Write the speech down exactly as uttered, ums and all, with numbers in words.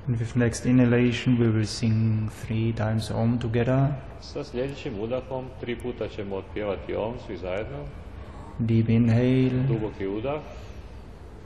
And with next inhalation we will sing three times Om together. Sa sljedećim udahom tri puta ćemo otpjevati Om svi zajedno. Deep inhale. Duboki udah.